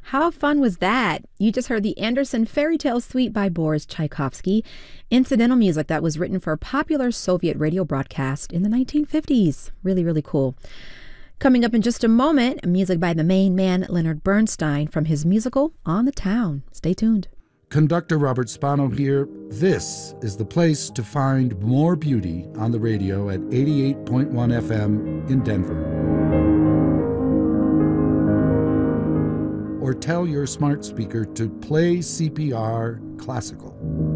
How fun was that? You just heard the Anderson Fairy Tale Suite by Boris Tchaikovsky, incidental music that was written for a popular Soviet radio broadcast in the 1950s. Really, really cool. Coming up in just a moment, music by the main man Leonard Bernstein from his musical On the Town. Stay tuned. Conductor Robert Spano here. This is the place to find more beauty on the radio at 88.1 FM in Denver. Or tell your smart speaker to play CPR Classical.